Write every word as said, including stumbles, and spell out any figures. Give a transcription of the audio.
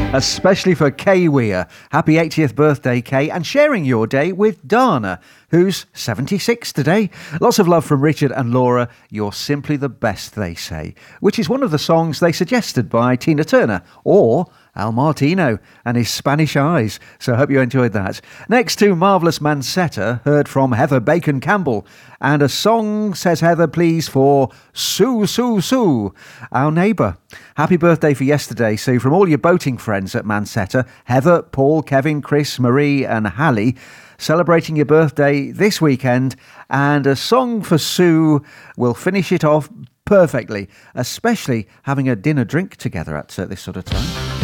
Especially for Kay Weir. Happy eightieth birthday, Kay, and sharing your day with Dana, who's seventy-six today. Lots of love from Richard and Laura. You're simply the best, they say, which is one of the songs they suggested by Tina Turner, or Al Martino and his Spanish Eyes. So I hope you enjoyed that. Next to Marvellous Mansetta, heard from Heather Bacon Campbell. And a song, says Heather, please, for Sue, Sue, Sue, our neighbour. Happy birthday for yesterday, Sue, from all your boating friends at Mansetta, Heather, Paul, Kevin, Chris, Marie and Hallie, celebrating your birthday this weekend. And a song for Sue will finish it off perfectly, especially having a dinner drink together at uh, this sort of time.